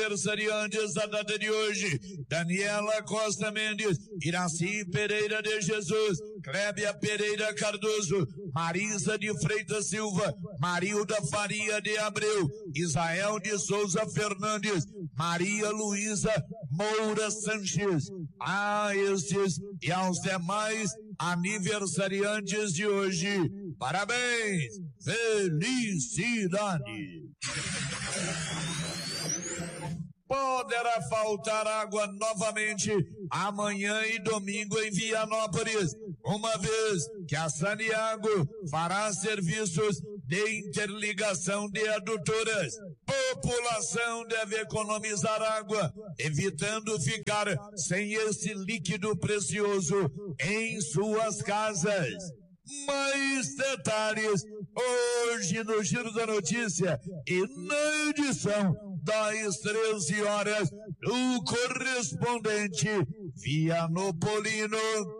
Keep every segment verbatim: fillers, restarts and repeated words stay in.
aniversariantes da data de hoje: Daniela Costa Mendes, Iraci Pereira de Jesus, Clébia Pereira Cardoso, Marisa de Freitas Silva, Marilda Faria de Abreu, Israel de Souza Fernandes, Maria Luísa Moura Sanches. A estes e aos demais aniversariantes de hoje, parabéns, felicidade. Poderá faltar água novamente amanhã e domingo em Vianópolis, uma vez que a Saniago fará serviços de interligação de adutoras. População deve economizar água, evitando ficar sem esse líquido precioso em suas casas. Mais detalhes hoje no Giro da Notícia e na edição das treze horas do correspondente Vianopolino.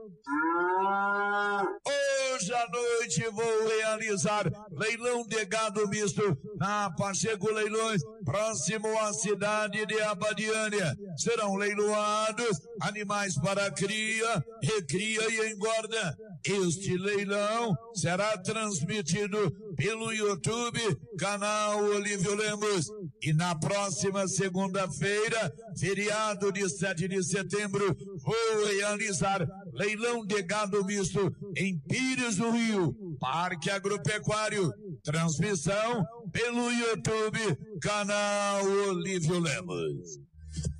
Hoje à noite vou realizar leilão de gado misto na Pacheco Leilões, próximo à cidade de Abadiânia. Serão leiloados animais para cria, recria e engorda. Este leilão será transmitido pelo YouTube, canal Olívio Lemos. E na próxima segunda-feira, feriado de sete de setembro, vou realizar leilão de gado misto em Pires do Rio, Parque Agropecuário. Transmissão pelo YouTube, canal Olívio Lemos.